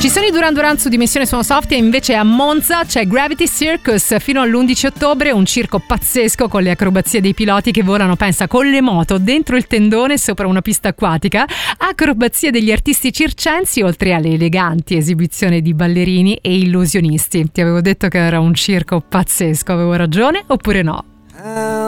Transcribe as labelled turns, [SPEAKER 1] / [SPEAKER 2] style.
[SPEAKER 1] Ci sono i Duran Duran su Dimensione Suono Soft e invece a Monza c'è Gravity Circus fino all'11 ottobre, un circo pazzesco con le acrobazie dei piloti che volano, pensa, con le moto dentro il tendone sopra una pista acquatica, acrobazie degli artisti circensi oltre alle eleganti esibizioni di ballerini e illusionisti. Ti avevo detto che era un circo pazzesco, avevo ragione oppure no?